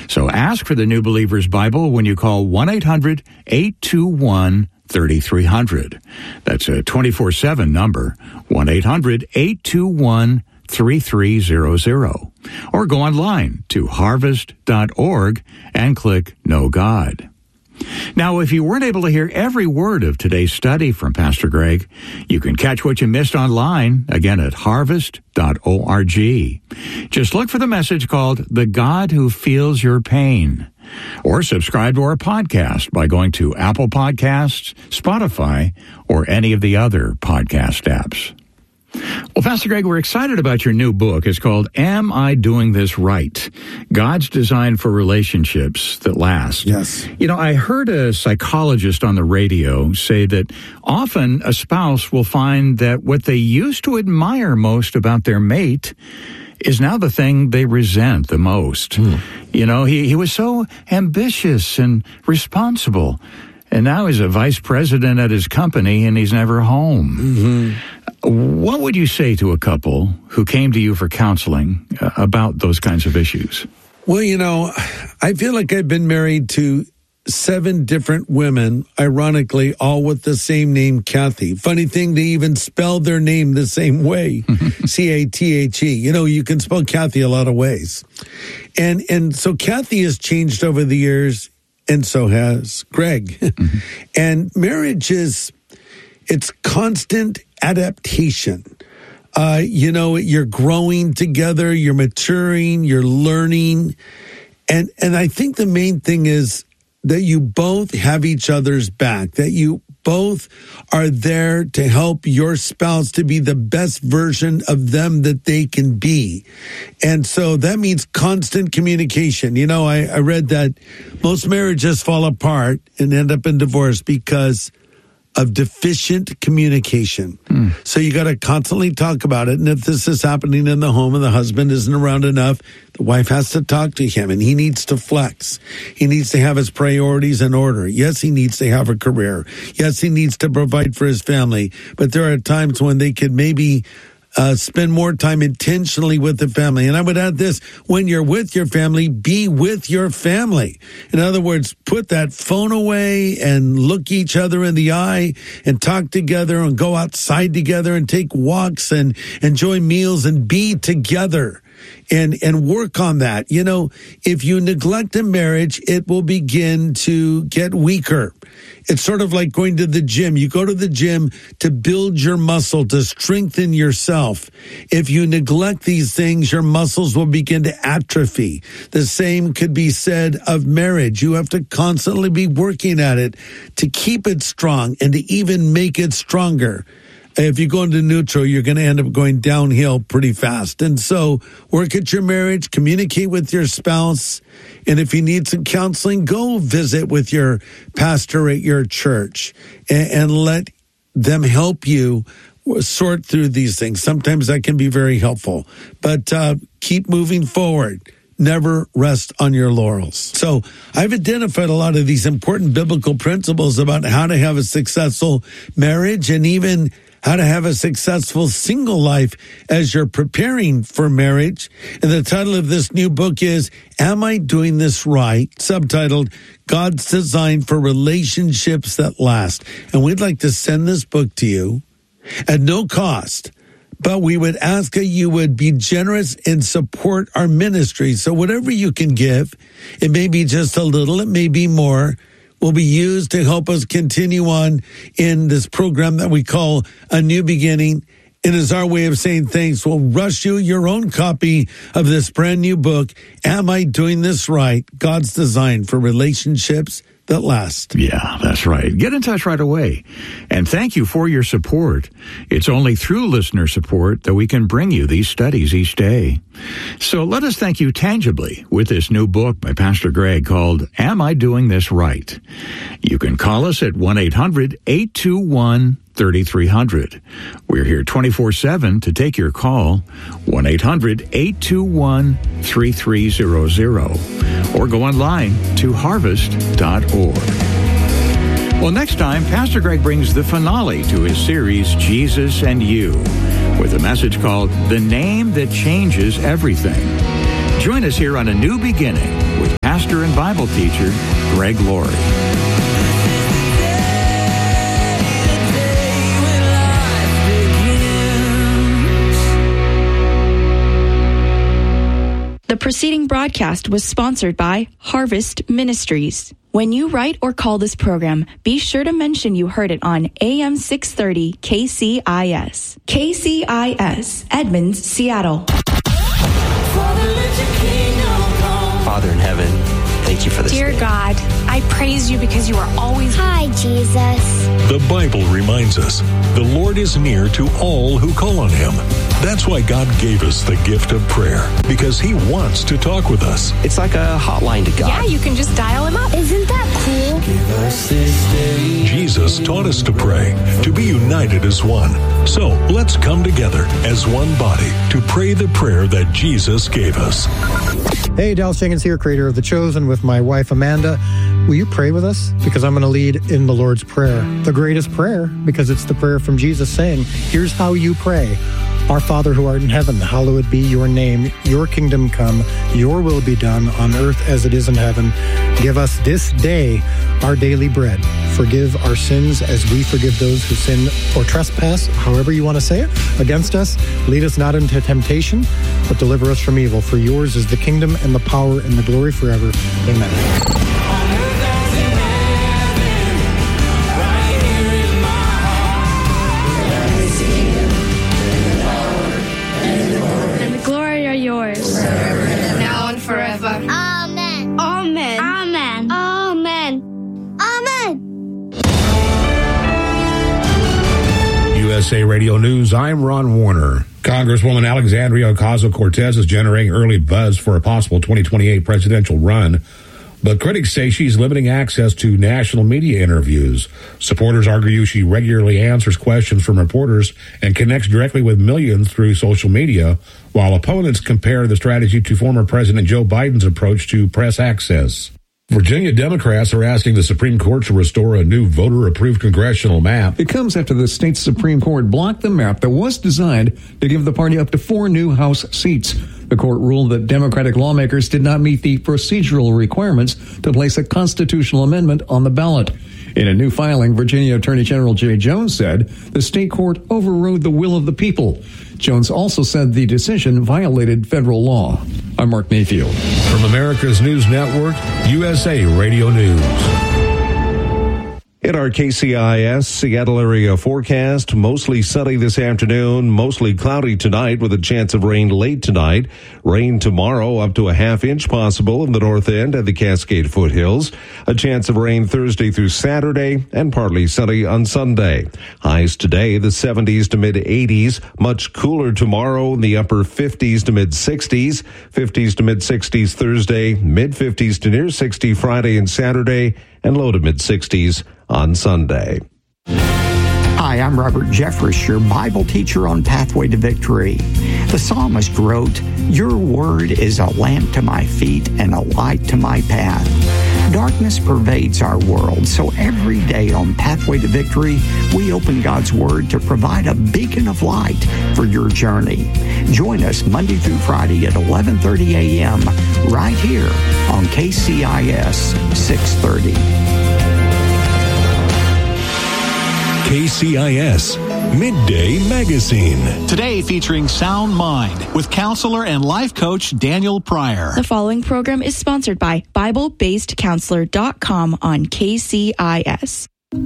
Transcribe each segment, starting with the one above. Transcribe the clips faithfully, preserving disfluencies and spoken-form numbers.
So ask for the New Believer's Bible when you call one eight hundred eight two one thirty-three hundred. That's a twenty-four seven number, one eight hundred eight two one thirty-three hundred. Or go online to harvest dot org and click Know God. Now, if you weren't able to hear every word of today's study from Pastor Greg, you can catch what you missed online, again at harvest dot org. Just look for the message called The God Who Feels Your Pain, or subscribe to our podcast by going to Apple Podcasts, Spotify, or any of the other podcast apps. Well, Pastor Greg, we're excited about your new book. It's called Am I Doing This Right? God's Design for Relationships That Last. Yes. You know, I heard a psychologist on the radio say that often a spouse will find that what they used to admire most about their mate is now the thing they resent the most. Mm. You know, he, he was so ambitious and responsible, and now he's a vice president at his company and he's never home. Mm-hmm. What would you say to a couple who came to you for counseling uh, about those kinds of issues? Well, you know, I feel like I've been married to seven different women, ironically, all with the same name, Kathy. Funny thing, they even spell their name the same way, C A T H E. You know, you can spell Kathy a lot of ways. And, and so Kathy has changed over the years, and so has Greg. Mm-hmm. And marriage is, it's constant adaptation. Uh, you know, you're growing together, you're maturing, you're learning. And, and I think the main thing is that you both have each other's back, that you both are there to help your spouse to be the best version of them that they can be. And so that means constant communication. You know, I, I read that most marriages fall apart and end up in divorce because of deficient communication. Mm. So you got to constantly talk about it. And if this is happening in the home and the husband isn't around enough, the wife has to talk to him and he needs to flex. He needs to have his priorities in order. Yes, he needs to have a career. Yes, he needs to provide for his family. But there are times when they could maybe Uh, spend more time intentionally with the family. And I would add this, when you're with your family, be with your family. In other words, put that phone away and look each other in the eye and talk together and go outside together and take walks and enjoy meals and be together. And and work on that. You know, if you neglect a marriage, it will begin to get weaker. It's sort of like going to the gym. You go to the gym to build your muscle, to strengthen yourself. If you neglect these things, your muscles will begin to atrophy. The same could be said of marriage. You have to constantly be working at it to keep it strong and to even make it stronger. If you go into neutral, you're going to end up going downhill pretty fast. And so work at your marriage, communicate with your spouse. And if you need some counseling, go visit with your pastor at your church and, and let them help you sort through these things. Sometimes that can be very helpful. But uh, keep moving forward. Never rest on your laurels. So I've identified a lot of these important biblical principles about how to have a successful marriage and even how to have a successful single life as you're preparing for marriage. And the title of this new book is, Am I Doing This Right? Subtitled, God's Design for Relationships That Last. And we'd like to send this book to you at no cost. But we would ask that you would be generous and support our ministry. So whatever you can give, it may be just a little, it may be more, will be used to help us continue on in this program that we call A New Beginning. It is our way of saying thanks. We'll rush you your own copy of this brand new book, Am I Doing This Right? God's Design for Relationships That Last. Yeah, that's right. Get in touch right away. And thank you for your support. It's only through listener support that we can bring you these studies each day. So let us thank you tangibly with this new book by Pastor Greg called Am I Doing This Right? You can call us at one eight hundred eight two one thirty-three hundred. We're here twenty-four seven to take your call, one eight hundred eight two one thirty-three hundred, or go online to harvest dot org. Well, next time, Pastor Greg brings the finale to his series, Jesus and You, with a message called The Name That Changes Everything. Join us here on A New Beginning with Pastor pastor and Bible teacher, Greg Laurie. The preceding broadcast was sponsored by Harvest Ministries. When you write or call this program, be sure to mention you heard it on A M six thirty K C I S. K C I S, Edmonds, Seattle. Father in heaven, thank you for this Dear day. God, I praise you because you are always... Hi, Jesus. The Bible reminds us the Lord is near to all who call on him. That's why God gave us the gift of prayer, because he wants to talk with us. It's like a hotline to God. Yeah, you can just dial him up. Isn't that cool? Give us this day. Jesus taught us to pray, to be united as one. So let's come together as one body to pray the prayer that Jesus gave us. Hey, Dallas Jenkins here, creator of The Chosen, with my wife Amanda. Will you pray with us? Because I'm going to lead in the Lord's Prayer. The greatest prayer, because it's the prayer from Jesus saying, here's how you pray. Our Father who art in heaven, hallowed be your name. Your kingdom come, your will be done on earth as it is in heaven. Give us this day our daily bread. Forgive our sins as we forgive those who sin or trespass, however you want to say it, against us. Lead us not into temptation, but deliver us from evil. For yours is the kingdom and the power and the glory forever. Amen. Now and forever. Amen. Amen. Amen. Amen. Amen. U S A Radio News, I'm Ron Warner. Congresswoman Alexandria Ocasio-Cortez is generating early buzz for a possible twenty twenty-eight presidential run, but critics say she's limiting access to national media interviews. Supporters argue she regularly answers questions from reporters and connects directly with millions through social media, while opponents compare the strategy to former President Joe Biden's approach to press access. Virginia Democrats are asking the Supreme Court to restore a new voter-approved congressional map. It comes after the state's Supreme Court blocked the map that was designed to give the party up to four new House seats. The court ruled that Democratic lawmakers did not meet the procedural requirements to place a constitutional amendment on the ballot. In a new filing, Virginia Attorney General Jay Jones said the state court overrode the will of the people. Jones also said the decision violated federal law. I'm Mark Mayfield. From America's News Network, U S A Radio News. In our K C I S Seattle area forecast, mostly sunny this afternoon, mostly cloudy tonight with a chance of rain late tonight. Rain tomorrow up to a half inch possible in the north end and the Cascade foothills. A chance of rain Thursday through Saturday and partly sunny on Sunday. Highs today, the seventies to mid eighties. Much cooler tomorrow in the upper fifties to mid sixties. fifties to mid sixties Thursday, mid fifties to near sixty Friday and Saturday, and low to mid sixties on Sunday. Hi, I'm Robert Jeffress, your Bible teacher on Pathway to Victory. The psalmist wrote, "Your word is a lamp to my feet and a light to my path." Darkness pervades our world, so every day on Pathway to Victory, we open God's Word to provide a beacon of light for your journey. Join us Monday through Friday at eleven thirty a.m. right here on K C I S six thirty. K C I S Midday Magazine. Today featuring Sound Mind with counselor and life coach Daniel Pryor. The following program is sponsored by Bible Based Counselor dot com on K C I S.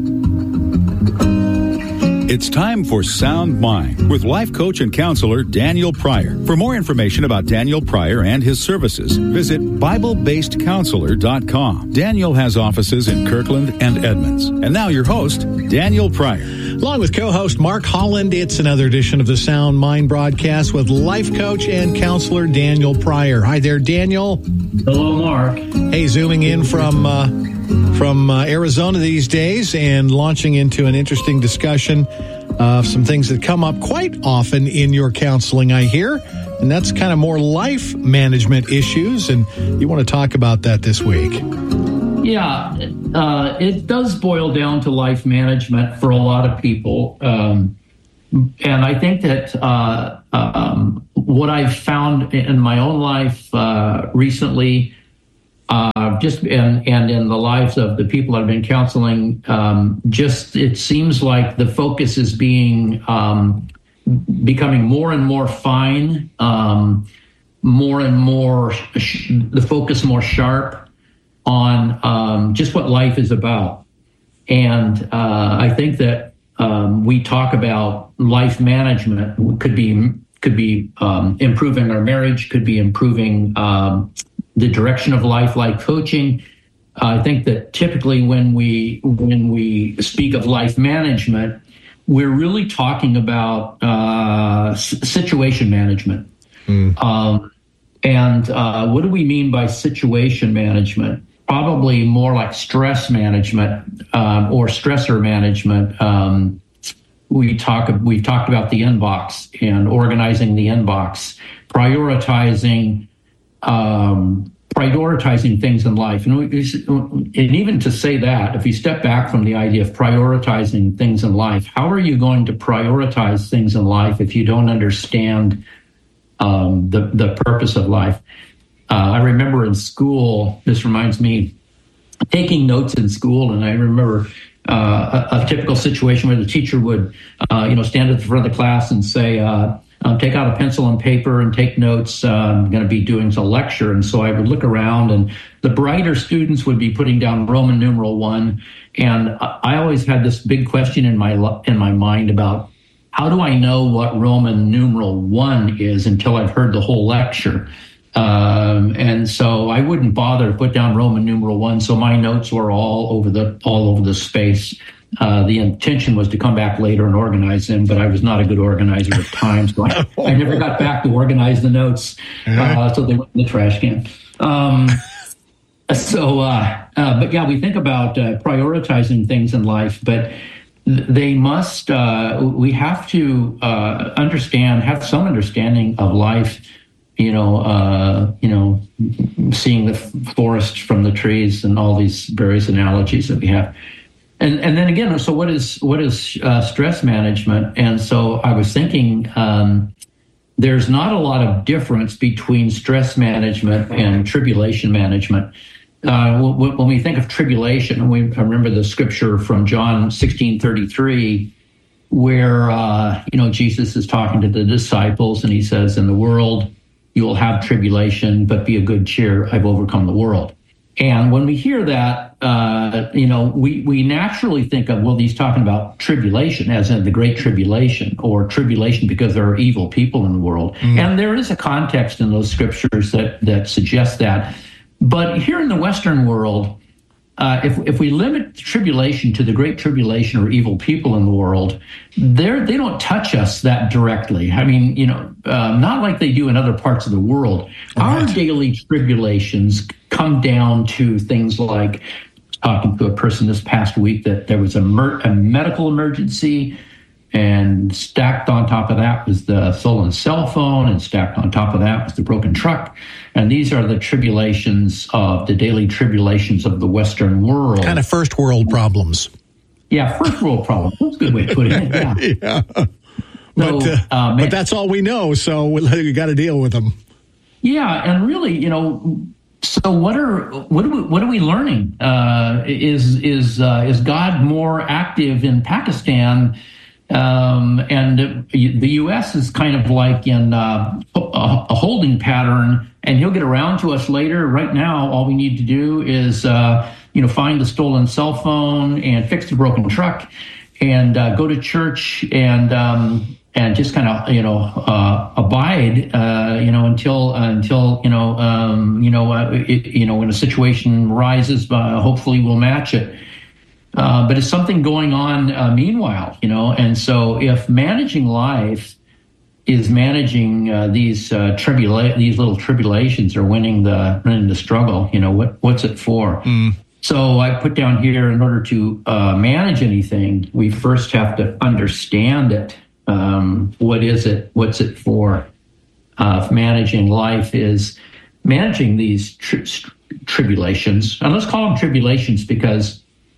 It's time for Sound Mind with life coach and counselor Daniel Pryor. For more information about Daniel Pryor and his services, visit Bible Based Counselor dot com. Daniel has offices in Kirkland and Edmonds. And now your host, Daniel Pryor. Along with co-host Mark Holland, it's another edition of the Sound Mind broadcast with life coach and counselor Daniel Pryor. Hi there, Daniel. Hello, Mark. Hey, zooming in from uh, from uh, Arizona these days and launching into an interesting discussion of some things that come up quite often in your counseling, I hear, and that's kind of more life management issues, and you want to talk about that this week. Yeah, uh, it does boil down to life management for a lot of people. Um, and I think that uh, um, what I've found in my own life uh, recently, uh, just and and in the lives of the people I've been counseling, um, just it seems like the focus is being um, becoming more and more fine, um, more and more sh- the focus more sharp on um, just what life is about. And uh, I think that um, we talk about life management could be could be um, improving our marriage, could be improving um, the direction of life, like coaching. Uh, I think that typically when we when we speak of life management, we're really talking about uh, s- situation management. Mm. Um, and uh, what do we mean by situation management? Probably more like stress management um, or stressor management. Um, we talk. We've talked about the inbox and organizing the inbox, prioritizing, um, prioritizing things in life, and, we, and even to say that, if you step back from the idea of prioritizing things in life, how are you going to prioritize things in life if you don't understand um, the the purpose of life? Uh, I remember in school, this reminds me, taking notes in school, and I remember uh, a, a typical situation where the teacher would, uh, you know, stand at the front of the class and say, uh, um, take out a pencil and paper and take notes. Uh, I'm going to be doing a lecture. And so I would look around, and the brighter students would be putting down Roman numeral one. And I always had this big question in my in my mind about, how do I know what Roman numeral one is until I've heard the whole lecture? Um, and so I wouldn't bother to put down Roman numeral one. So my notes were all over the all over the space. Uh, the intention was to come back later and organize them, but I was not a good organizer at times. So I, I never got back to organize the notes. Uh, so they went in the trash can. Um, so, uh, uh, but yeah, we think about uh, prioritizing things in life, but they must. Uh, we have to uh, understand, have some understanding of life. You know, uh, you know, seeing the forest from the trees and all these various analogies that we have. And and then again, so what is what is uh, stress management? And so I was thinking um, there's not a lot of difference between stress management and tribulation management. Uh, when we think of tribulation, we I remember the scripture from John sixteen thirty-three, where, uh, you know, Jesus is talking to the disciples and he says, in the world, you will have tribulation, but be of good cheer. I've overcome the world. And when we hear that, uh, you know, we, we naturally think of, well, he's talking about tribulation, as in the great tribulation, or tribulation because there are evil people in the world. Mm. And there is a context in those scriptures that, that suggests that. But here in the Western world, uh, if if we limit tribulation to the great tribulation or evil people in the world, they're, they don't touch us that directly. I mean, you know, uh, not like they do in other parts of the world. Right. Our daily tribulations come down to things like talking to a person this past week that there was a, mer- a medical emergency, and stacked on top of that was the stolen cell phone, and stacked on top of that was the broken truck. And these are the tribulations of the daily tribulations of the Western world. Kind of first world problems. Yeah, first world problems. That's a good way to put it. Yeah. yeah. So, but, uh, uh, but that's all we know, so we got to deal with them. Yeah, and really, you know, so what are what are we what are we learning? Uh, is is uh, is God more active in Pakistan? Um, and the U S is kind of like in uh, a holding pattern, and he'll get around to us later. Right now, all we need to do is, uh, you know, find the stolen cell phone and fix the broken truck, and uh, go to church and um, and just kind of, you know, uh, abide, uh, you know, until until you know, um, you know, uh, it, you know, when a situation rises, uh, hopefully we'll match it. Uh, but it's something going on uh, meanwhile, you know, and so if managing life is managing uh, these uh, tribula- these little tribulations, or winning the winning the struggle, you know, what what's it for? Mm. So I put down here, in order to uh, manage anything, we first have to understand it. Um, what is it? What's it for? Uh, managing life is managing these tri- tribulations, and let's call them tribulations because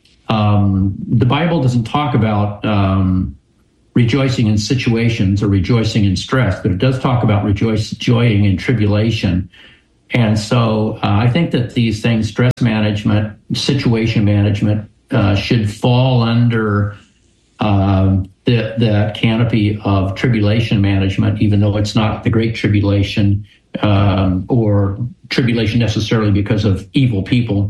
Um, the Bible doesn't talk about um, rejoicing in situations or rejoicing in stress, but it does talk about rejoice, joying in tribulation. And so uh, I think that these things, stress management, situation management, uh, should fall under um, the, the canopy of tribulation management, even though it's not the Great Tribulation um, or tribulation necessarily because of evil people.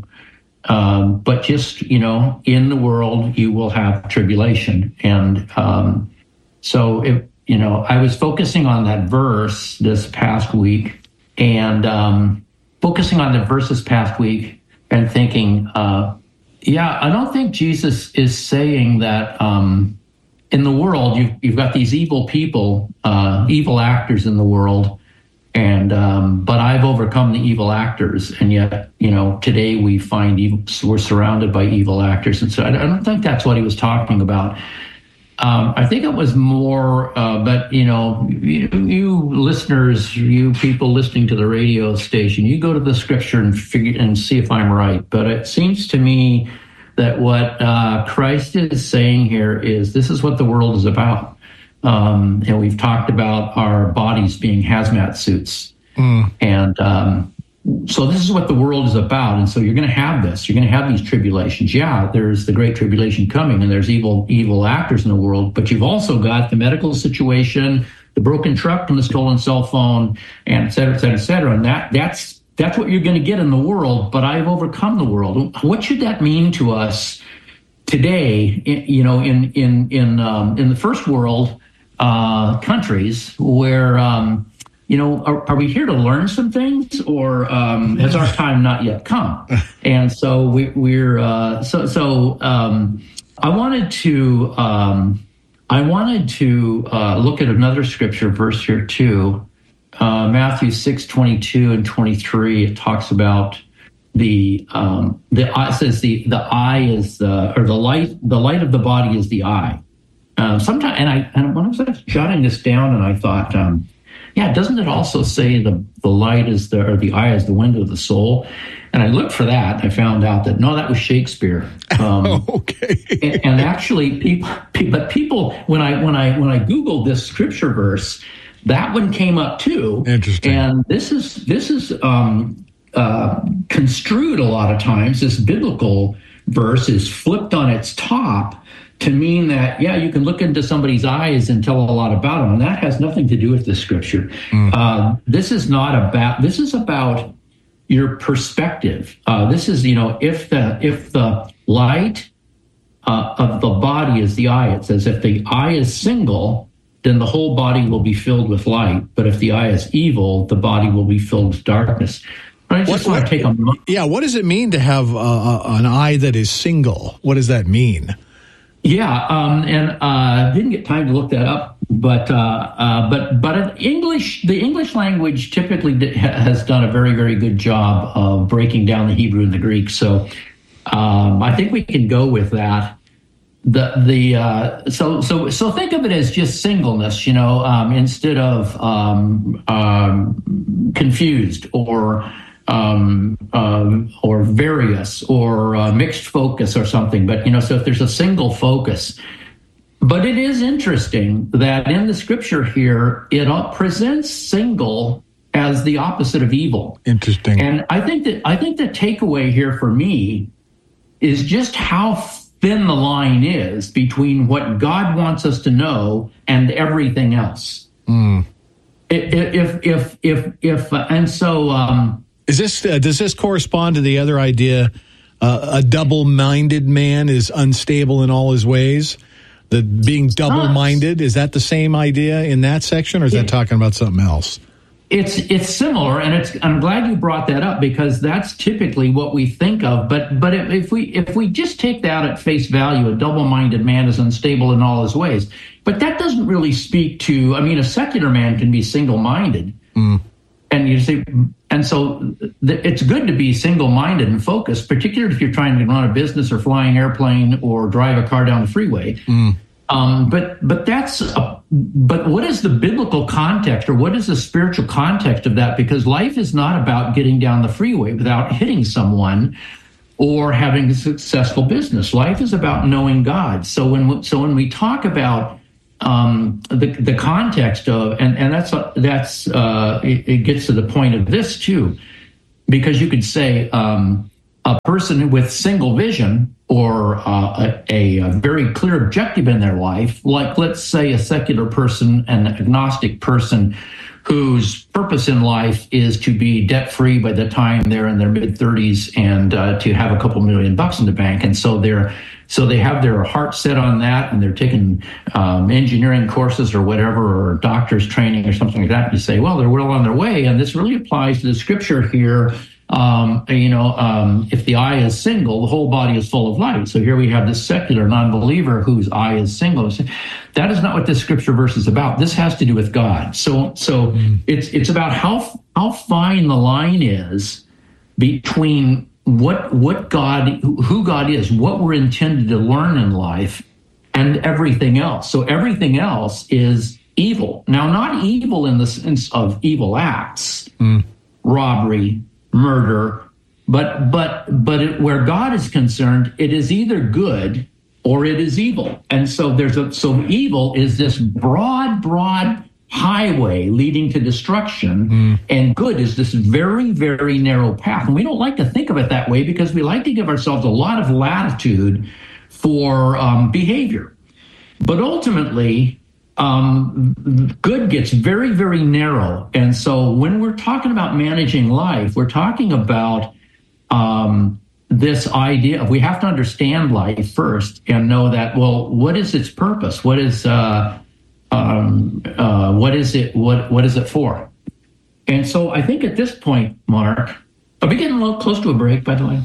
Um, but just, you know, in the world, you will have tribulation. And um, so, it, you know, I was focusing on that verse this past week and um, focusing on the verse this past week and thinking, uh, yeah, I don't think Jesus is saying that um, in the world, you've, you've got these evil people, uh, evil actors in the world. And um, but I've overcome the evil actors, and yet, you know, today we find evil, we're surrounded by evil actors, and so I don't think that's what he was talking about. Um, I think it was more, uh, but you know, you, you listeners, you people listening to the radio station, you go to the scripture and figure and see if I'm right. But it seems to me that what uh, Christ is saying here is this is what the world is about. Um, and we've talked about our bodies being hazmat suits. Mm. And um, so this is what the world is about. And so you're going to have this. You're going to have these tribulations. Yeah, there's the Great Tribulation coming, and there's evil evil actors in the world. But you've also got the medical situation, the broken truck and the stolen cell phone, and et cetera, et cetera, et cetera. And that, that's, that's what you're going to get in the world. But I've overcome the world. What should that mean to us today, you know, in, in, in, um, in the first world Uh, countries where, um, you know, are, are we here to learn some things, or um, has our time not yet come? And so we, we're uh, so so. Um, I wanted to um, I wanted to uh, look at another scripture verse here too, uh, Matthew six twenty two and twenty three. It talks about the um, the it says the the eye is the or the light the light of the body is the eye. Um, sometimes, and I, and when I was jotting this down, and I thought, um, yeah, doesn't it also say the the light is the or the eye is the window of the soul? And I looked for that. I found out that no, that was Shakespeare. Um, okay. and, and actually, people, but people, when I when I when I Googled this scripture verse, that one came up too. Interesting. And this is this is um, uh, construed a lot of times. This biblical verse is flipped on its top to mean that, yeah, you can look into somebody's eyes and tell a lot about them. And that has nothing to do with the scripture. Mm. Uh, this is not about, this is about your perspective. Uh, this is, you know, if the, if the light uh, of the body is the eye, it says if the eye is single, then the whole body will be filled with light. But if the eye is evil, the body will be filled with darkness. I just what, want to take a moment. Yeah, what does it mean to have uh, an eye that is single? What does that mean? Yeah, um, and uh, didn't get time to look that up, but uh, uh, but but English, the English language typically has done a very very good job of breaking down the Hebrew and the Greek. So um, I think we can go with that. The the uh, so so so think of it as just singleness, you know, um, instead of um, um, confused or. Um, um, or various or uh, mixed focus or something. But, you know, so if there's a single focus. But it is interesting that in the scripture here, it presents single as the opposite of evil. Interesting. And I think that I think the takeaway here for me is just how thin the line is between what God wants us to know and everything else. Mm. If, if, if, if, if uh, and so, um, Is this uh, does this correspond to the other idea? Uh, a double-minded man is unstable in all his ways. The being double-minded, is that the same idea in that section, or is that talking about something else? It's it's similar, and it's. I'm glad you brought that up because that's typically what we think of. But but if we if we just take that at face value, a double-minded man is unstable in all his ways. But that doesn't really speak to. I mean, a secular man can be single-minded. Mm. And you see, and so th- it's good to be single-minded and focused, particularly if you're trying to run a business or fly an airplane or drive a car down the freeway. Mm. Um, but but that's a, but what is the biblical context, or what is the spiritual context of that? Because life is not about getting down the freeway without hitting someone or having a successful business. Life is about knowing God. So when so when we talk about Um, the the context of and and that's that's uh, it, it gets to the point of this too. because you could say um, a person with single vision or uh, a, a very clear objective in their life, like let's say a secular person, an agnostic person whose purpose in life is to be debt-free by the time they're in their mid-thirties and uh, to have a couple million bucks in the bank. And so they're so they have their heart set on that, and they're taking um, engineering courses or whatever, or doctor's training or something like that. You say, well, they're well on their way. And this really applies to the scripture here. Um, you know, um, if the eye is single, the whole body is full of light. So here we have this secular non-believer whose eye is single. That is not what this scripture verse is about. This has to do with God. So, so mm. it's it's about how how fine the line is between what what God, who God is, what we're intended to learn in life, and everything else. So everything else is evil. Now, not evil in the sense of evil acts, mm. robbery, murder, but but but it, where God is concerned, it is either good or it is evil. And so there's a so evil is this broad, broad highway leading to destruction, mm. and good is this very, very narrow path. And we don't like to think of it that way because we like to give ourselves a lot of latitude for um, behavior. But ultimately, um, good gets very, very narrow. And so when we're talking about managing life, we're talking about um, this idea of we have to understand life first and know that, well, what is its purpose? What is uh, um, uh, what is it? What what is it for? And so I think at this point, Mark, are we getting a little close to a break, by the way?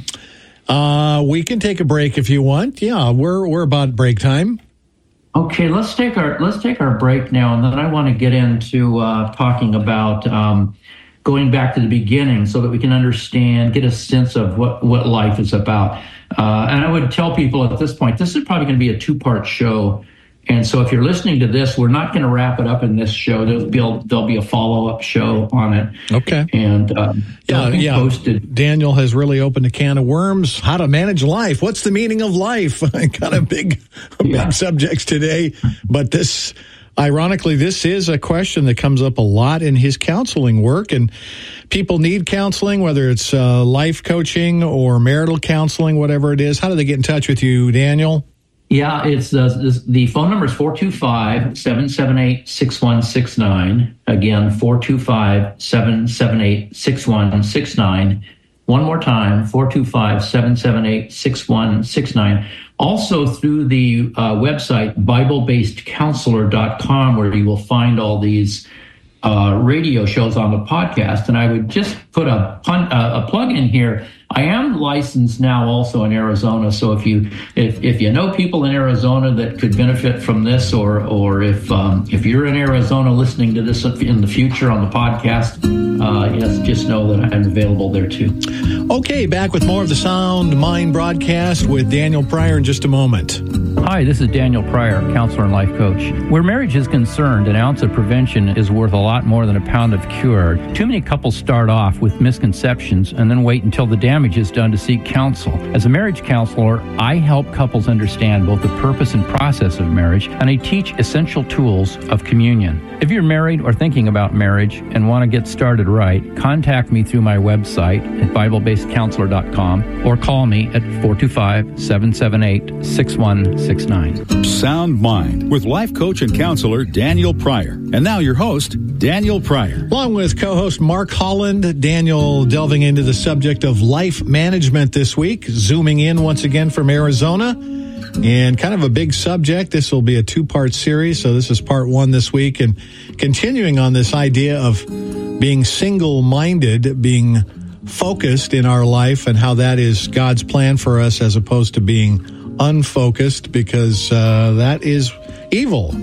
Uh, we can take a break if you want. Yeah, we're we're about break time. Okay, let's take our let's take our break now, and then I want to get into uh, talking about um, going back to the beginning, so that we can understand, get a sense of what what life is about. Uh, and I would tell people at this point, this is probably going to be a two-part show. And so if you're listening to this, we're not going to wrap it up in this show. There'll be a, there'll be a follow-up show on it. Okay. And um, yeah, yeah. Posted. Daniel has really opened a can of worms. How to manage life. What's the meaning of life? Kind of big, yeah. big subjects today. But this, ironically, this is a question that comes up a lot in his counseling work. And people need counseling, whether it's uh, life coaching or marital counseling, whatever it is. How do they get in touch with you, Daniel? Yeah, it's uh, this, the phone number is four two five, seven seven eight, six one six nine. Again, four two five, seven seven eight, six one six nine. One more time, four two five, seven seven eight, six one six nine. Also through the uh, website, Bible Based Counselor dot com, where you will find all these uh, radio shows on the podcast. And I would just put a, pun, uh, a plug in here. I am licensed now also in Arizona, so if you if if you know people in Arizona that could benefit from this, or or if um, if you're in Arizona listening to this in the future on the podcast, uh, yes, just know that I'm available there too. Okay, back with more of the Sound Mind broadcast with Daniel Pryor in just a moment. Hi, this is Daniel Pryor, counselor and life coach. Where marriage is concerned, an ounce of prevention is worth a lot more than a pound of cure. Too many couples start off with misconceptions and then wait until the damage is done to seek counsel. As a marriage counselor, I help couples understand both the purpose and process of marriage, and I teach essential tools of communion. If you're married or thinking about marriage and want to get started right, contact me through my website at Bible Based Counselor dot com or call me at four two five, seven seven eight, six one six nine. Sound Mind with life coach and counselor Daniel Pryor. And now your host, Daniel Pryor. Along with co-host Mark Holland, Daniel delving into the subject of life management this week, zooming in once again from Arizona. And kind of a big subject. This will be a two-part series, so this is part one this week. And continuing on this idea of being single-minded, being focused in our life, and how that is God's plan for us as opposed to being unfocused, because uh, that is evil.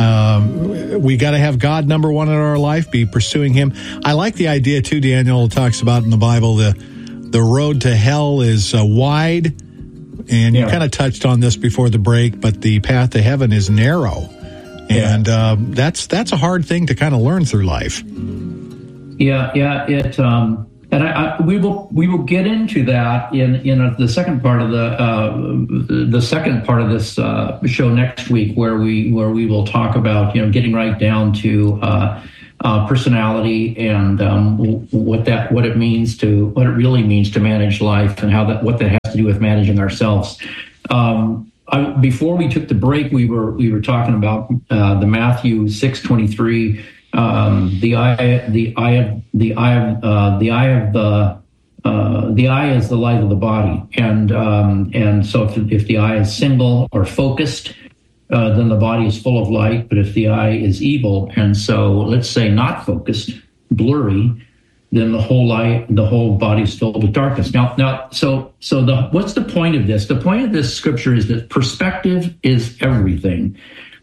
Um, we got to have God number one in our life, be pursuing Him. I like the idea, too, Daniel talks about in the Bible, the, the road to hell is uh, wide. And yeah. you kind of touched on this before the break, but the path to heaven is narrow. And yeah. uh, that's that's a hard thing to kind of learn through life. Yeah, yeah. It um, and I, I, we will we will get into that in in the second part of the uh, the second part of this uh, show next week, where we where we will talk about, you know, getting right down to uh, uh, personality and um, what that what it means to what it really means to manage life, and how that what that has to do with managing ourselves. Um, I, before we took the break, we were we were talking about uh, the Matthew six twenty-three, um, the eye the eye of the eye of uh, the eye of the uh, the eye is the light of the body, and um, and so if, if the eye is single or focused, uh, then the body is full of light. But if the eye is evil, and so let's say not focused, blurry, then the whole light, the whole body is filled with darkness. Now, now, so, so the what's the point of this? The point of this scripture is that perspective is everything.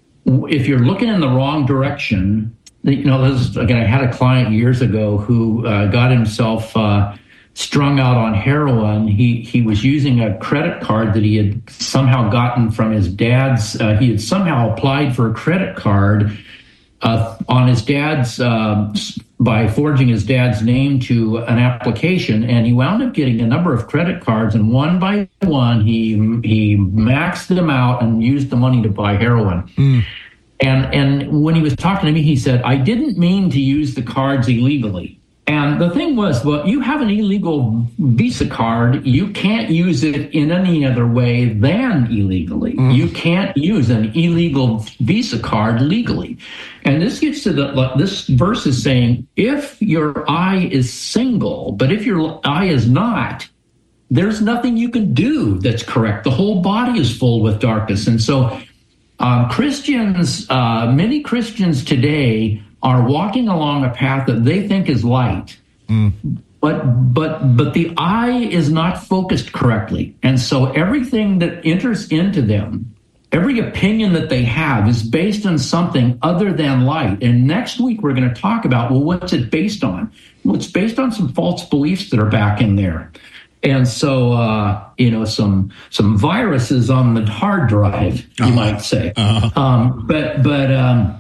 If you're looking in the wrong direction, you know, this is, again, I had a client years ago who uh, got himself uh, strung out on heroin. He he was using a credit card that he had somehow gotten from his dad's. Uh, he had somehow applied for a credit card uh, on his dad's. Uh, by forging his dad's name to an application, and he wound up getting a number of credit cards, and one by one, he he maxed them out and used the money to buy heroin. Mm. And and when he was talking to me, he said, I didn't mean to use the cards illegally. And the thing was, well, you have an illegal Visa card. You can't use it in any other way than illegally. Mm. You can't use an illegal Visa card legally. And this gets to the, this verse is saying, if your eye is single, but if your eye is not, there's nothing you can do that's correct. The whole body is full with darkness. And so um, Christians, uh, many Christians today are walking along a path that they think is light, mm. but but but the eye is not focused correctly. And so everything that enters into them, every opinion that they have is based on something other than light. And next week we're going to talk about, well, what's it based on? Well, it's based on some false beliefs that are back in there. And so, uh, you know, some some viruses on the hard drive, you uh-huh. might say. Uh-huh. Um, but but um,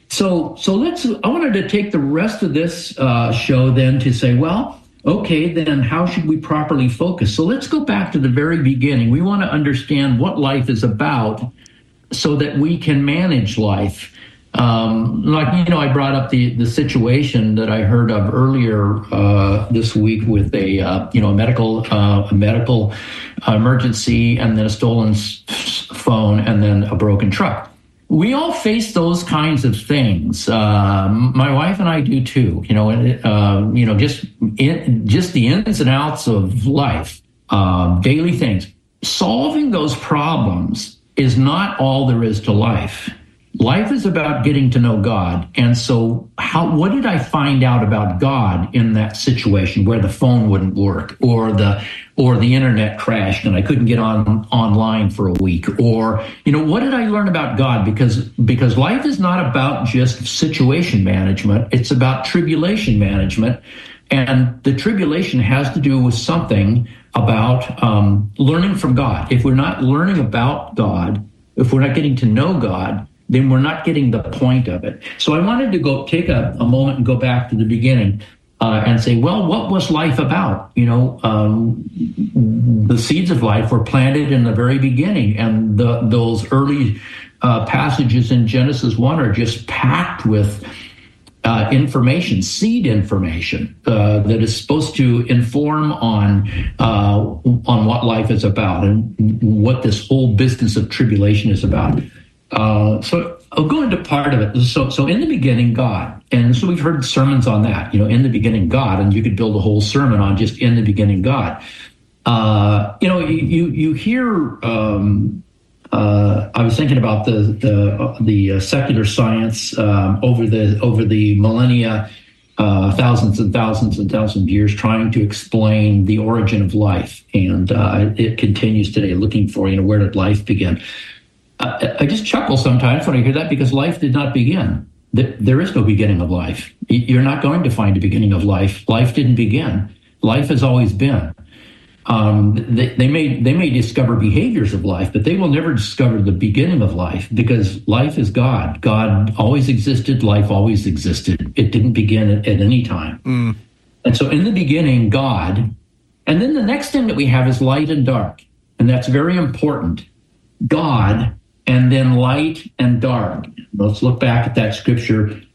so so let's. I wanted to take the rest of this uh, show then to say, well, okay, then how should we properly focus? So let's go back to the very beginning. We want to understand what life is about, so that we can manage life. Um, like, you know, I brought up the, the situation that I heard of earlier uh, this week with a, uh, you know, a medical, uh, a medical emergency, and then a stolen s- phone, and then a broken truck. We all face those kinds of things. Uh, my wife and I do too. You know, uh, you know, just in, just the ins and outs of life, uh, daily things. Solving those problems is not all there is to life. Life is about getting to know God. And so how, what did I find out about God in that situation where the phone wouldn't work, or the, or the internet crashed and I couldn't get on online for a week? Or, you know, what did I learn about God? Because, because life is not about just situation management. It's about tribulation management. And the tribulation has to do with something about um, learning from God. If we're not learning about God, if we're not getting to know God, then we're not getting the point of it. So I wanted to go take a, a moment and go back to the beginning uh, and say, well, what was life about? You know, um, the seeds of life were planted in the very beginning, and the, those early uh, passages in Genesis one are just packed with uh, information, seed information uh, that is supposed to inform on uh, on what life is about and what this whole business of tribulation is about. Uh, so I'll go into part of it. So, so in the beginning, God, and so we've heard sermons on that. You know, in the beginning, God, and you could build a whole sermon on just in the beginning, God. Uh, you know, you you hear. Um, uh, I was thinking about the the uh, the uh, secular science um, over the over the millennia, uh, thousands and thousands and thousands of years, trying to explain the origin of life, and uh, it continues today, looking for, you know, where did life begin. I just chuckle sometimes when I hear that, because life did not begin. There is no beginning of life. You're not going to find a beginning of life. Life didn't begin. Life has always been. Um, they, they may they may discover behaviors of life, but they will never discover the beginning of life, because life is God. God always existed. Life always existed. It didn't begin at, at any time. Mm. And so in the beginning, God. And then the next thing that we have is light and dark. And that's very important. God, and then light and dark. Let's look back at that scripture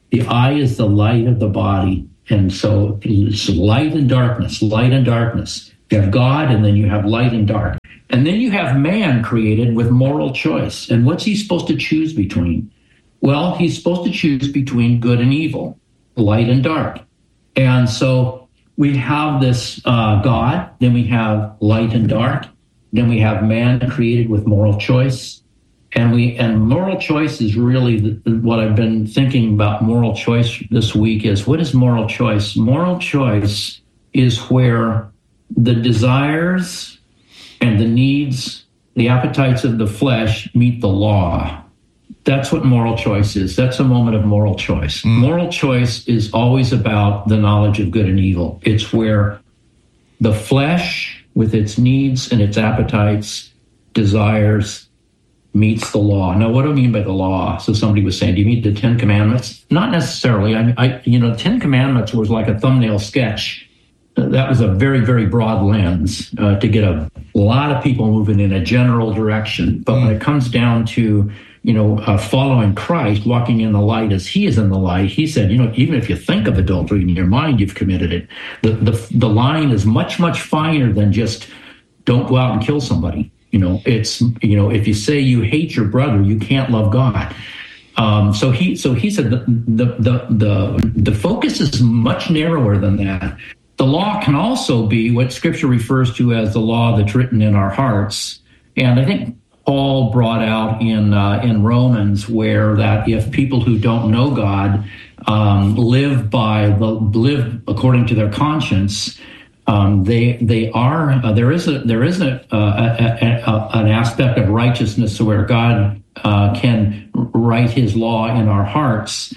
The eye is the light of the body. And so it's light and darkness, light and darkness. You have God, and then you have light and dark. And then you have man created with moral choice. And what's he supposed to choose between? Well, he's supposed to choose between good and evil, light and dark. And so we have this uh, God, then we have light and dark, then we have man created with moral choice. And we and moral choice is really the, what I've been thinking about moral choice this week is, what is moral choice? Moral choice is where the desires and the needs, the appetites of the flesh meet the law. That's what moral choice is. That's a moment of moral choice. Mm. Moral choice is always about the knowledge of good and evil. It's where the flesh, with its needs and its appetites, desires, meets the law. Now, what do I mean by the law? So somebody was saying, do you mean the Ten Commandments? Not necessarily. I, I you know, Ten Commandments was like a thumbnail sketch. Uh, that was a very, very broad lens uh, to get a lot of people moving in a general direction. But mm. when it comes down to you know, uh, following Christ, walking in the light as he is in the light, he said, you know, even if you think of adultery in your mind, you've committed it. The, the, the line is much, much finer than just don't go out and kill somebody. You know, it's, you know, if you say you hate your brother, you can't love God. Um, so he, so he said the, the, the, the, the focus is much narrower than that. The law can also be what Scripture refers to as the law that's written in our hearts. And I think Paul brought out in uh, in Romans, where that if people who don't know God um, live by the live according to their conscience, um, they they are uh, there is a there is a, a, a, a an aspect of righteousness where God uh, can write His law in our hearts,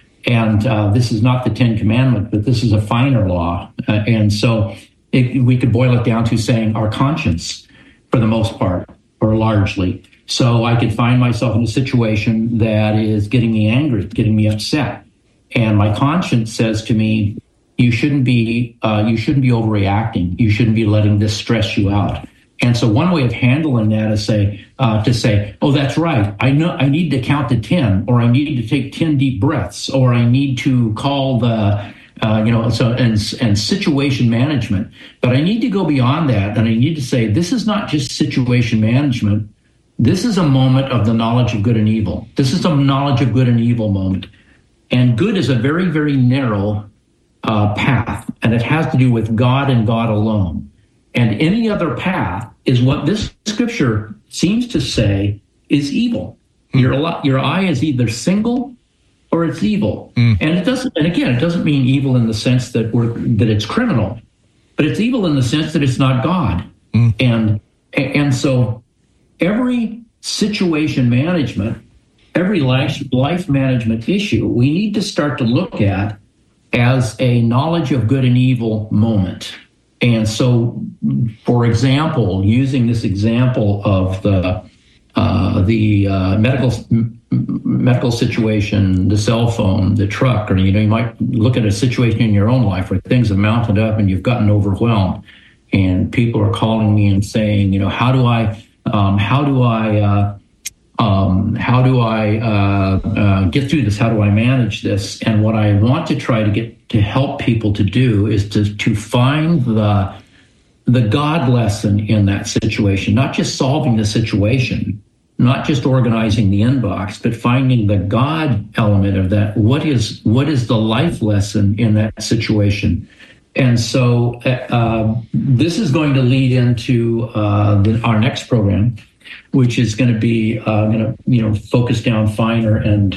and uh, this is not the Ten Commandments, but this is a finer law, uh, and so it, we could boil it down to saying our conscience, for the most part. Or largely. So I could find myself in a situation that is getting me angry, getting me upset. And my conscience says to me, you shouldn't be, uh, you shouldn't be overreacting. You shouldn't be letting this stress you out. And so one way of handling that is say, uh, to say, oh, that's right. I know I need to count to ten, or I need to take ten deep breaths, or I need to call the, Uh, you know, so and and situation management, but I need to go beyond that, and I need to say this is not just situation management. This is a moment of the knowledge of good and evil. This is a knowledge of good and evil moment, and good is a very, very narrow uh, path, and it has to do with God and God alone. And any other path is what this scripture seems to say is evil. Mm. Your your eye is either single or it's evil. Mm. And it doesn't, and again, it doesn't mean evil in the sense that we're, that it's criminal, but it's evil in the sense that it's not God. Mm. And, and so every situation management, every life, life management issue, we need to start to look at as a knowledge of good and evil moment. And so, for example, using this example of the, uh, the uh, medical medical situation, the cell phone, the truck, or, you know, you might look at a situation in your own life where things have mounted up and you've gotten overwhelmed, and people are calling me and saying, you know, how do I, um, how do I, uh, um, how do I uh, uh, get through this? How do I manage this? And what I want to try to get to help people to do is to to find the the God lesson in that situation, not just solving the situation, not just organizing the inbox, but finding the God element of that. What is what is the life lesson in that situation? And so uh, this is going to lead into uh, the, our next program, which is going to be uh, going to you know focus down finer and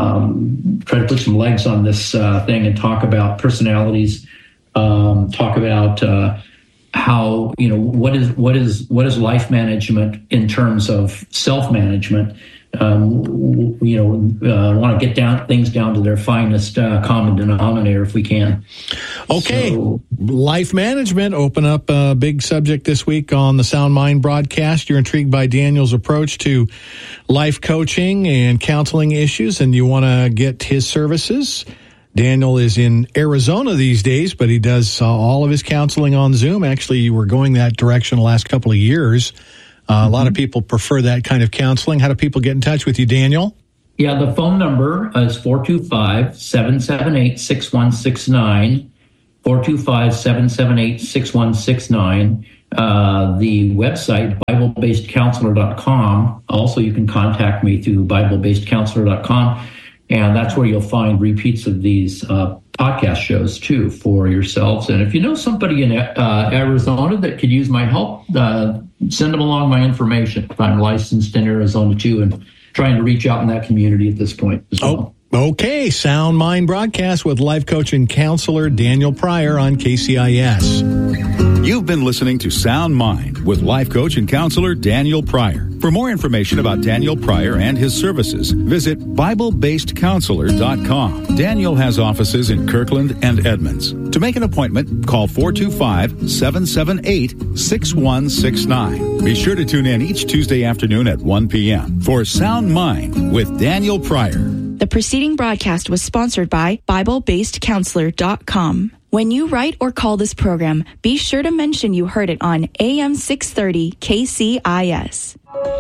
um, try to put some legs on this uh, thing and talk about personalities, um, talk about uh, how, you know, what is what is what is life management in terms of self-management. Um, you know, uh, want to get down things down to their finest uh, common denominator if we can. Okay, so, life management, open up a big subject this week on the Sound Mind broadcast. You're intrigued by Daniel's approach to life coaching and counseling issues, and you want to get his services. Daniel is in Arizona these days, but he does uh, all of his counseling on Zoom. Actually, you were going that direction the last couple of years. Uh, mm-hmm. A lot of people prefer that kind of counseling. How do people get in touch with you, Daniel? Yeah, the phone number is four two five, seven seven eight, six one six nine, four two five, seven seven eight, six one six nine. Uh, the website, Bible Based Counselor dot com. Also, you can contact me through Bible Based Counselor dot com, and that's where you'll find repeats of these uh, podcast shows, too, for yourselves. And if you know somebody in uh, Arizona that could use my help, uh, send them along my information. I'm licensed in Arizona, too, and trying to reach out in that community at this point as well. Oh, okay. Sound Mind broadcast with life coach and counselor Daniel Pryor on K C I S. You've been listening to Sound Mind with life coach and counselor Daniel Pryor. For more information about Daniel Pryor and his services, visit Bible Based Counselor dot com. Daniel has offices in Kirkland and Edmonds. To make an appointment, call four two five, seven seven eight, six one six nine. Be sure to tune in each Tuesday afternoon at one p.m. for Sound Mind with Daniel Pryor. The preceding broadcast was sponsored by Bible Based Counselor dot com. When you write or call this program, be sure to mention you heard it on A M six thirty K C I S.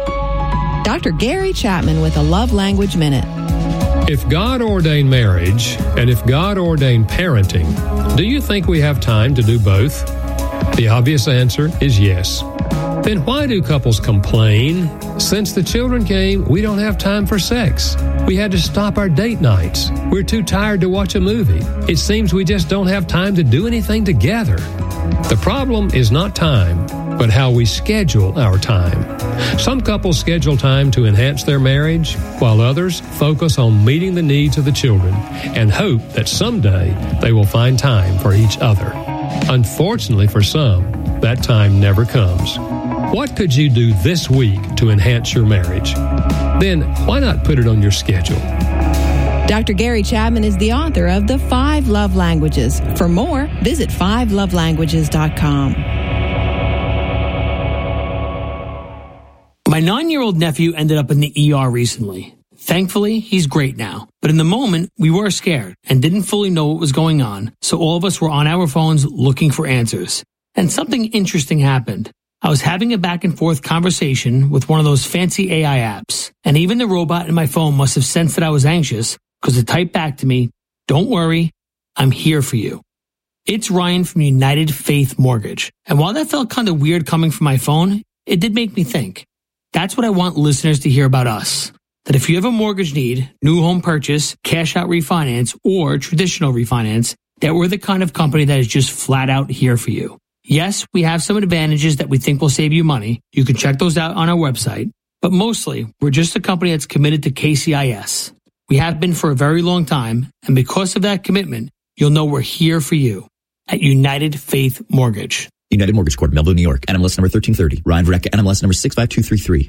Doctor Gary Chapman with a Love Language Minute. If God ordained marriage and if God ordained parenting, do you think we have time to do both? The obvious answer is yes. Then why do couples complain? Since the children came, we don't have time for sex. We had to stop our date nights. We're too tired to watch a movie. It seems we just don't have time to do anything together. The problem is not time, but how we schedule our time. Some couples schedule time to enhance their marriage, while others focus on meeting the needs of the children and hope that someday they will find time for each other. Unfortunately for some, that time never comes. What could you do this week to enhance your marriage? Then why not put it on your schedule? Doctor Gary Chapman is the author of The Five Love Languages. For more, visit five love languages dot com. My nine-year-old nephew ended up in the E R recently. Thankfully, he's great now. But in the moment, we were scared and didn't fully know what was going on, so all of us were on our phones looking for answers. And something interesting happened. I was having a back-and-forth conversation with one of those fancy A I apps, and even the robot in my phone must have sensed that I was anxious because it typed back to me, "Don't worry, I'm here for you." It's Ryan from United Faith Mortgage. And while that felt kind of weird coming from my phone, it did make me think. That's what I want listeners to hear about us. That if you have a mortgage need, new home purchase, cash out refinance, or traditional refinance, that we're the kind of company that is just flat out here for you. Yes, we have some advantages that we think will save you money. You can check those out on our website. But mostly, we're just a company that's committed to K C I S. We have been for a very long time, and because of that commitment, you'll know we're here for you at United Faith Mortgage. United Mortgage Corp, Melville, New York. N M L S number thirteen thirty. Ryan Verrecka, N M L S number six five two three three.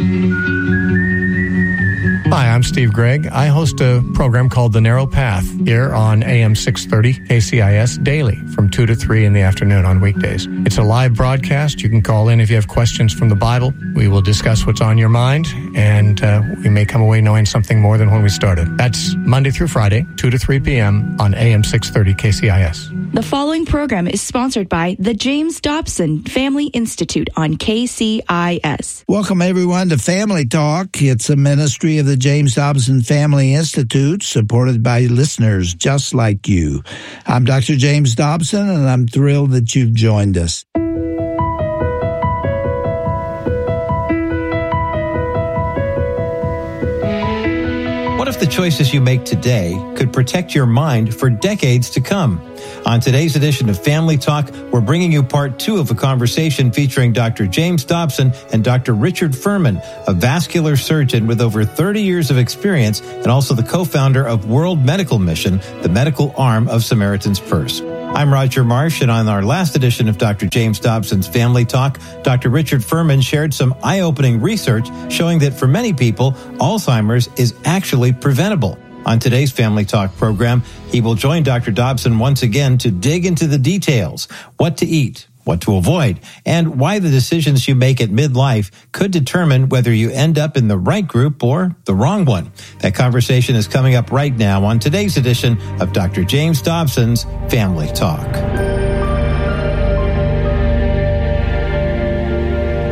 Hi, I'm Steve Gregg. I host a program called The Narrow Path here on A M six thirty K C I S daily from two to three in the afternoon on weekdays. It's a live broadcast. You can call in if you have questions from the Bible. We will discuss what's on your mind, and uh, we may come away knowing something more than when we started. That's Monday through Friday, two to three p.m. on A M six thirty K C I S. The following program is sponsored by the James Dobson Family Institute on K C I S. Welcome, everyone, to Family Talk. It's a ministry of the James Dobson Family Institute, supported by listeners just like you. I'm Doctor James Dobson, and I'm thrilled that you've joined us. What if the choices you make today could protect your mind for decades to come? On today's edition of Family Talk, we're bringing you part two of a conversation featuring Doctor James Dobson and Doctor Richard Furman, a vascular surgeon with over thirty years of experience and also the co-founder of World Medical Mission, the medical arm of Samaritan's Purse. I'm Roger Marsh, and on our last edition of Doctor James Dobson's Family Talk, Doctor Richard Furman shared some eye-opening research showing that for many people, Alzheimer's is actually preventable. On today's Family Talk program, he will join Doctor Dobson once again to dig into the details, what to eat, what to avoid, and why the decisions you make at midlife could determine whether you end up in the right group or the wrong one. That conversation is coming up right now on today's edition of Doctor James Dobson's Family Talk.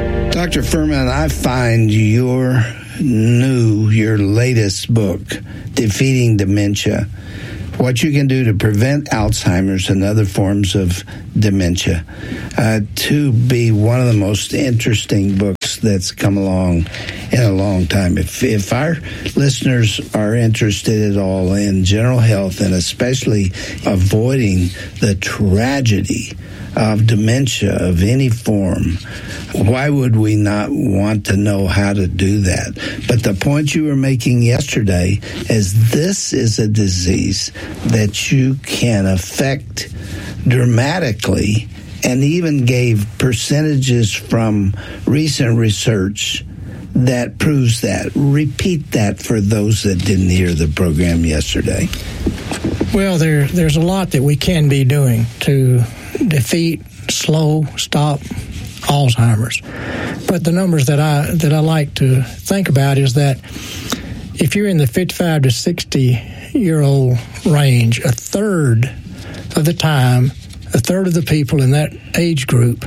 Doctor Furman, I find your new, your latest book, Defeating Dementia, What You Can Do to Prevent Alzheimer's and Other Forms of Dementia, uh, to be one of the most interesting books that's come along in a long time. If, if our listeners are interested at all in general health and especially avoiding the tragedy of dementia of any form, why would we not want to know how to do that? But the point you were making yesterday is this is a disease that you can affect dramatically, and even gave percentages from recent research that proves that. Repeat that for those that didn't hear the program yesterday. Well, there, there's a lot that we can be doing to defeat, slow, stop Alzheimer's. But the numbers that I that I like to think about is that if you're in the fifty-five to sixty year old range, a third of the time, a third of the people in that age group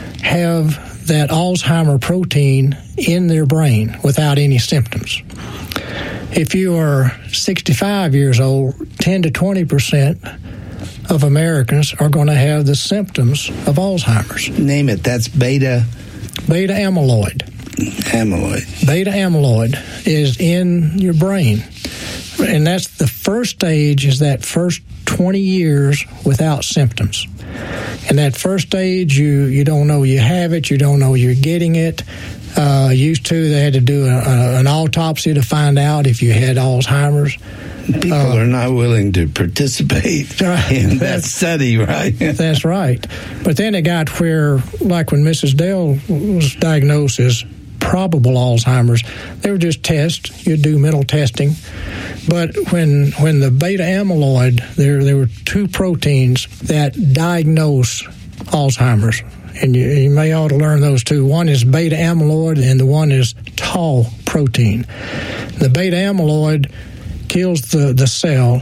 have that Alzheimer protein in their brain without any symptoms. If you are sixty-five years old, ten to twenty percent of Americans are going to have the symptoms of Alzheimer's. Name it. That's beta. Beta amyloid. Amyloid. Beta amyloid is in your brain. And that's the first stage, is that first twenty years without symptoms. And that first stage, you, you don't know you have it, you don't know you're getting it. Uh, used to, they had to do a, a, an autopsy to find out if you had Alzheimer's. People uh, are not willing to participate right. in that study, right? That's right. But then it got where, like when Missus Dell was diagnosed as probable Alzheimer's, they were just tests. You'd do mental testing. But when when the beta amyloid, there there were two proteins that diagnose Alzheimer's. And you, you may ought to learn those two. One is beta amyloid, and the one is tau protein. The beta amyloid kills the, the cell.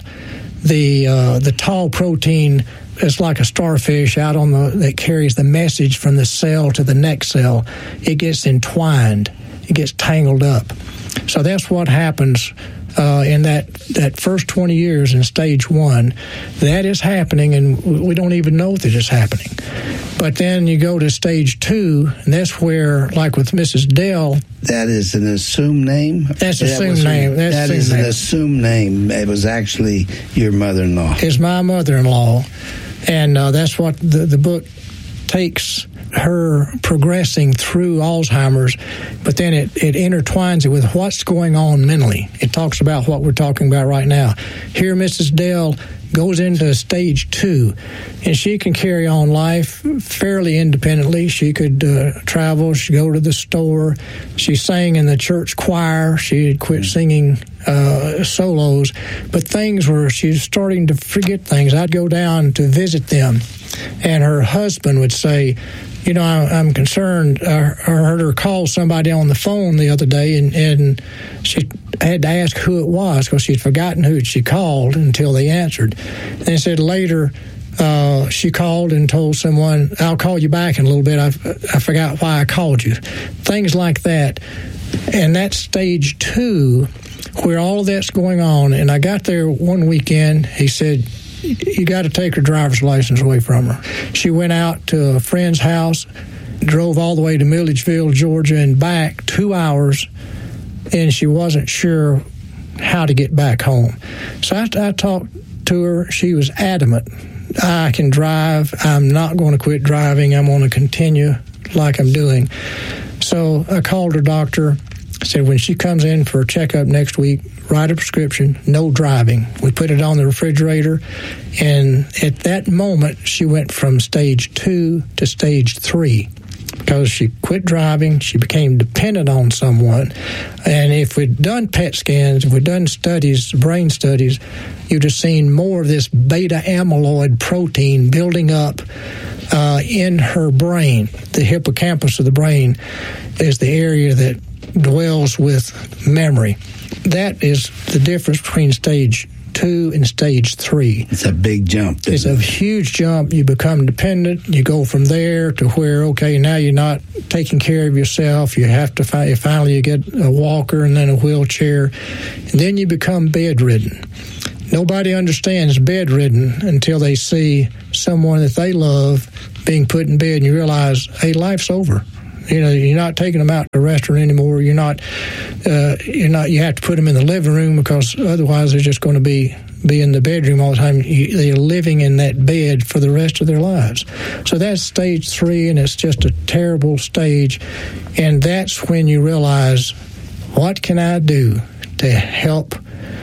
The uh, the tau protein is like a starfish out on the that carries the message from the cell to the next cell. It gets entwined. It gets tangled up. So that's what happens uh, in that, that first twenty years in stage one. That is happening, and we don't even know that it's happening. But then you go to stage two, and that's where, like with Missus Dell... That is an assumed name? That's an that assumed name. That's that is name. An assumed name. It was actually your mother-in-law. It's my mother-in-law, and uh, that's what the, the book takes her progressing through Alzheimer's, but then it, it intertwines it with what's going on mentally. It talks about what we're talking about right now. Here, Missus Dell goes into stage two, and she can carry on life fairly independently. She could uh, travel, she'd go to the store, she sang in the church choir, she had quit singing uh, solos, but things were, she was starting to forget things. I'd go down to visit them, and her husband would say, you know, I, I'm concerned. I heard her call somebody on the phone the other day, and, and she had to ask who it was because she'd forgotten who she called until they answered. And they said later uh, she called and told someone, I'll call you back in a little bit. I, I forgot why I called you. Things like that. And that's stage two where all of that's going on. And I got there one weekend. He said, you got to take her driver's license away from her. She went out to a friend's house, drove all the way to Milledgeville, Georgia, and back two hours, and she wasn't sure how to get back home. So I, I talked to her. She was adamant. I can drive. I'm not going to quit driving. I'm going to continue like I'm doing. So I called her doctor, said when she comes in for a checkup next week, write a prescription, no driving. We put it on the refrigerator, and at that moment, she went from stage two to stage three because she quit driving. She became dependent on someone. And if we'd done P E T scans, if we'd done studies, brain studies, you'd have seen more of this beta amyloid protein building up uh, in her brain. The hippocampus of the brain is the area that dwells with memory. That is the difference between stage two, and stage three. It's a big jump. It's a huge jump. You become dependent. You go from there to where, okay, now you're not taking care of yourself. You have to find, finally you get a walker and then a wheelchair, and then you become bedridden. Nobody understands bedridden until they see someone that they love being put in bed, and you realize, hey, life's over. You know, you're not taking them out to a restaurant anymore. You're not, uh, you're not. You have to put them in the living room because otherwise they're just going to be be in the bedroom all the time. You, they're living in that bed for the rest of their lives. So that's stage three, and it's just a terrible stage. And that's when you realize, what can I do to help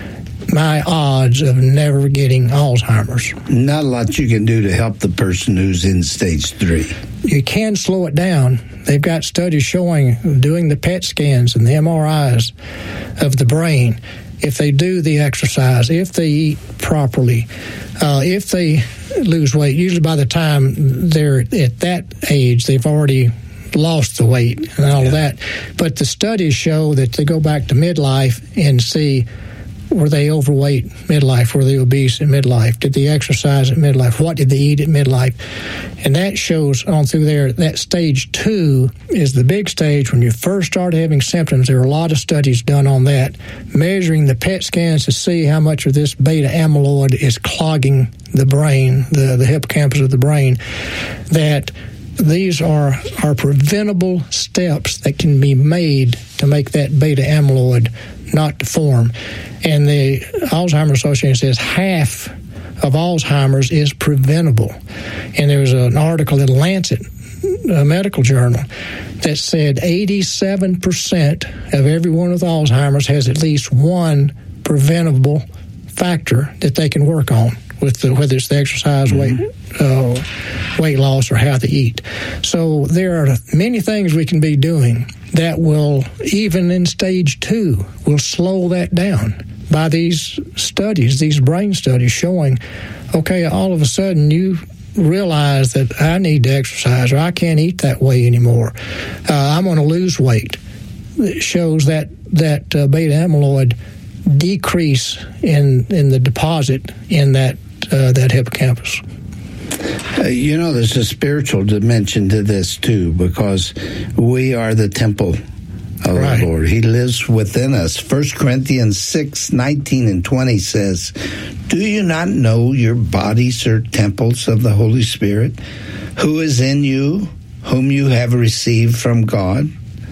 my odds of never getting Alzheimer's? Not a lot you can do to help the person who's in stage three. You can slow it down. They've got studies showing, doing the P E T scans and the M R Is of the brain, if they do the exercise, if they eat properly, uh, if they lose weight, usually by the time they're at that age, they've already lost the weight and all yeah. of that. But the studies show that they go back to midlife and see, were they overweight midlife? Were they obese at midlife? Did they exercise at midlife? What did they eat at midlife? And that shows on through there. That stage two is the big stage when you first start having symptoms. There are a lot of studies done on that, measuring the P E T scans to see how much of this beta amyloid is clogging the brain, the, the hippocampus of the brain, that these are, are preventable steps that can be made to make that beta amyloid not to form. And the Alzheimer's Association says half of Alzheimer's is preventable. And there was an article in Lancet, a medical journal, that said eighty-seven percent of everyone with Alzheimer's has at least one preventable factor that they can work on, with the, whether it's the exercise, weight, uh, weight loss, or how they eat. So there are many things we can be doing that will, even in stage two, will slow that down by these studies, these brain studies showing, okay, all of a sudden you realize that I need to exercise, or I can't eat that way anymore. Uh, I'm going to lose weight. It shows that, that uh, beta amyloid decrease in, in the deposit in that Uh, that hippocampus. Uh, you know, there's a spiritual dimension to this, too, because we are the temple of right. the Lord. He lives within us. First Corinthians six, nineteen and twenty says, do you not know your bodies are temples of the Holy Spirit, who is in you, whom you have received from God?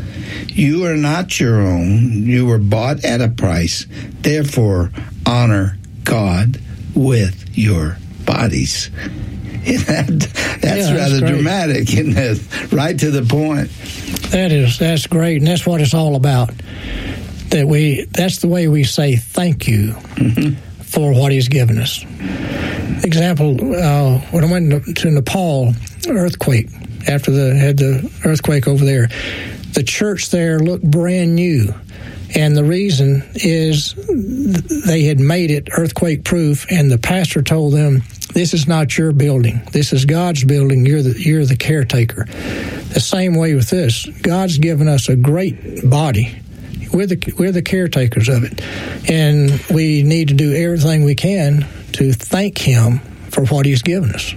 You are not your own. You were bought at a price. Therefore, honor God with your bodies. That, that's yeah, rather that's dramatic, isn't it? Right to the point. That is, that's great, and that's what it's all about. That we, that's the way we say thank you mm-hmm. for what He's given us. Example: uh, when I went to Nepal, earthquake after the had the earthquake over there, the church there looked brand new. And the reason is they had made it earthquake-proof, and the pastor told them, this is not your building. This is God's building. You're the, you're the caretaker. The same way with this. God's given us a great body. We're the, we're the caretakers of it. And we need to do everything we can to thank Him for what He's given us.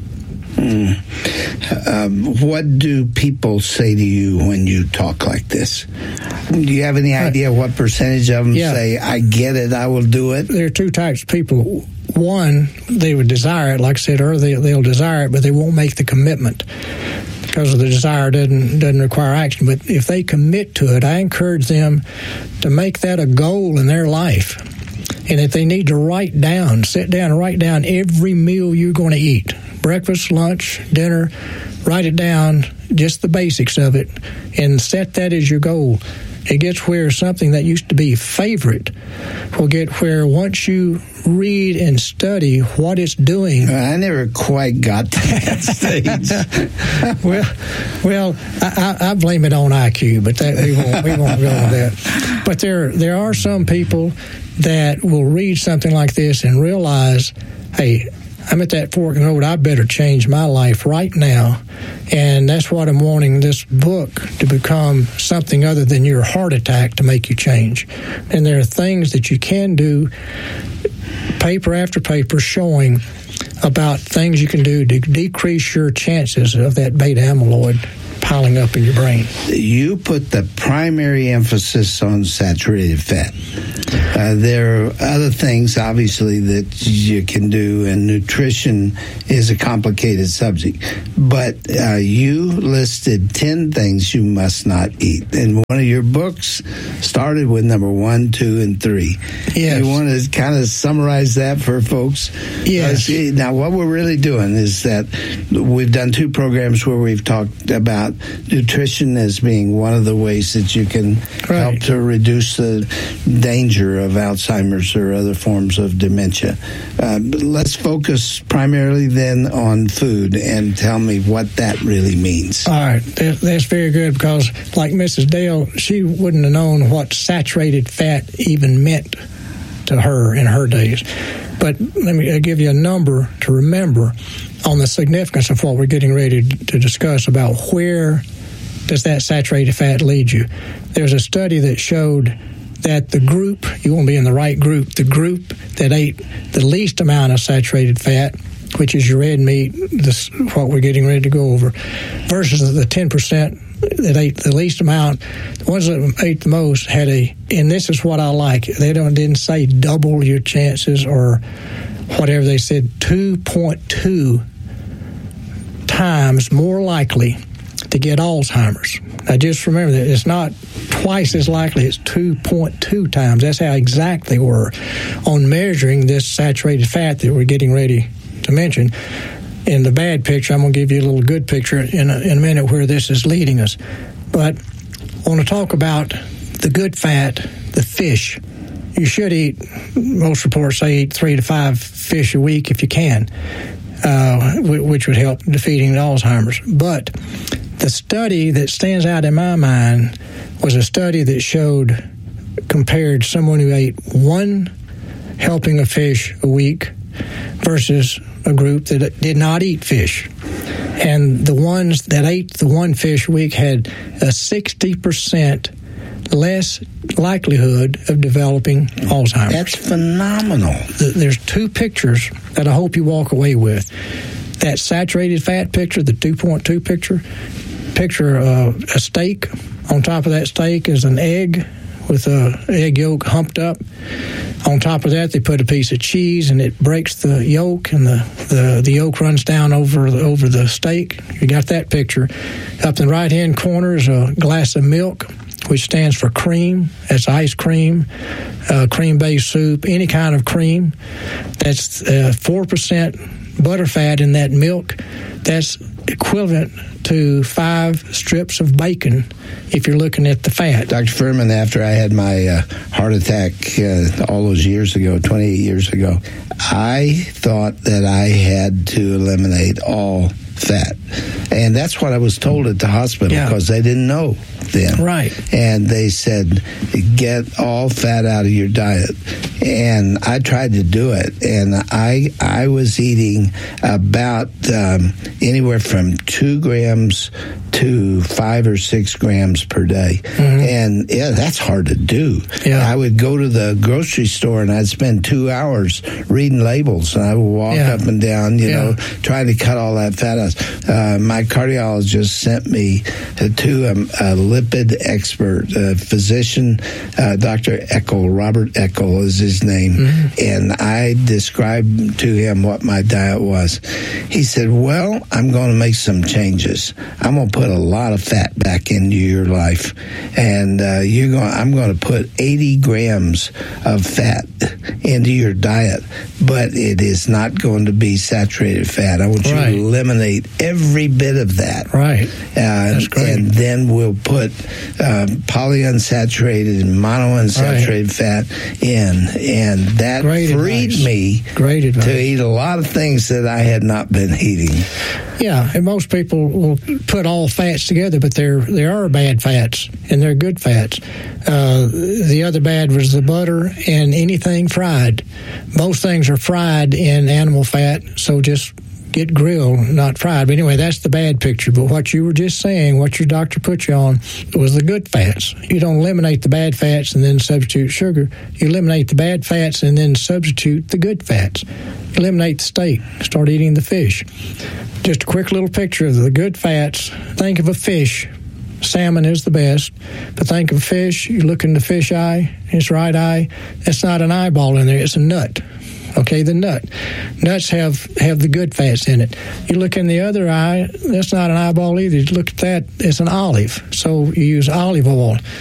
Mm. Um, what do people say to you when you talk like this? Do you have any idea what percentage of them yeah. say, I get it, I will do it? There are two types of people. One, they would desire it, like I said earlier, they, they'll desire it, but they won't make the commitment because of the desire doesn't, doesn't require action. But if they commit to it, I encourage them to make that a goal in their life. And if they need to write down, sit down and write down every meal you're going to eat, breakfast, lunch, dinner, write it down, just the basics of it, and set that as your goal. It gets where something that used to be favorite will get where once you read and study what it's doing. I never quite got to that stage. well, well, I, I, I blame it on I Q, but that we won't we won't go into that. But there there are some people that will read something like this and realize, hey, I'm at that fork in the road. I better change my life right now. And that's what I'm wanting this book to become, something other than your heart attack to make you change. And there are things that you can do. paper after paper showing about things you can do to decrease your chances of that beta amyloid piling up in your brain. You put the primary emphasis on saturated fat. Uh, there are other things, obviously, that you can do, and nutrition is a complicated subject. But uh, you listed ten things you must not eat. And one of your books started with number one, two, and three. Yes. You want to kind of summarize that for folks? Yes. Uh, now, what we're really doing is that we've done two programs where we've talked about nutrition as being one of the ways that you can right. help to reduce the danger of Alzheimer's or other forms of dementia. Uh, but let's focus primarily then on food and tell me what that really means. All right. That, that's very good, because like Missus Dale, she wouldn't have known what saturated fat even meant to her in her days. But let me give you a number to remember on the significance of what we're getting ready to discuss about where does that saturated fat lead you. There's a study that showed that the group, you won't be in the right group, the group that ate the least amount of saturated fat, which is your red meat, this what we're getting ready to go over, versus the ten percent that ate the least amount, the ones that ate the most had a, and this is what I like, they don't didn't say double your chances or whatever, they said two point two times more likely to get Alzheimer's. Now just remember that it's not twice as likely, it's two point two times. That's how exact they were on measuring this saturated fat that we're getting ready to mention. In the bad picture, I'm going to give you a little good picture in a, in a minute where this is leading us. But I want to talk about the good fat, the fish. You should eat, most reports say eat three to five fish a week if you can, uh, which would help defeating Alzheimer's. But the study that stands out in my mind was a study that showed, compared someone who ate one helping of fish a week versus a group that did not eat fish. And the ones that ate the one fish a week had a sixty percent less likelihood of developing Alzheimer's. That's phenomenal. There's two pictures that I hope you walk away with. That saturated fat picture, the two point two picture, picture uh, a steak. On top of that steak is an egg with a egg yolk humped up. On top of that, they put a piece of cheese, and it breaks the yolk, and the, the, the yolk runs down over the, over the steak. You got that picture. Up in the right-hand corner is a glass of milk, which stands for cream. That's ice cream, uh, cream-based soup, any kind of cream. That's uh, four percent butterfat in that milk. That's equivalent to five strips of bacon if you're looking at the fat. Doctor Furman, after I had my uh, heart attack uh, all those years ago, twenty-eight years ago, I thought that I had to eliminate all fat. And that's what I was told at the hospital, because yeah. they didn't know then. Right. And they said, get all fat out of your diet. And I tried to do it, and I I was eating about um, anywhere from two grams to five or six grams per day. Mm-hmm. And yeah, that's hard to do. Yeah. I would go to the grocery store, and I'd spend two hours reading labels, and I would walk yeah. up and down, you yeah. know, trying to cut all that fat out. Uh, my cardiologist sent me to a, a lipid expert, a physician, uh, Doctor Eckel, Robert Eckel is his name, mm-hmm. and I described to him what my diet was. He said, well, I'm going to make some changes. I'm going to put a lot of fat back into your life, and uh, you're going. I'm going to put eighty grams of fat into your diet, but it is not going to be saturated fat. I want right. you to eliminate every bit of that. Right. Uh, That's great. And then we'll put uh, polyunsaturated and monounsaturated right. fat in, and that great freed advice. me great advice. to eat a lot of things that I had not been eating. Yeah, and most people will put all fats together, but there there are bad fats, and they're good fats. Uh, the other bad was the butter and anything fried. Most things are fried in animal fat, so just get grilled, not fried. But anyway, that's the bad picture. But what you were just saying, what your doctor put you on, was the good fats. You don't eliminate the bad fats and then substitute sugar. You eliminate the bad fats and then substitute the good fats. Eliminate the steak. Start eating the fish. Just a quick little picture of the good fats. Think of a fish. Salmon is the best, but think of fish. You look in the fish eye, its right eye. That's not an eyeball in there. It's a nut. Okay, the nut. Nuts have, have the good fats in it. You look in the other eye, that's not an eyeball either. You look at that, it's an olive. So you use olive oil.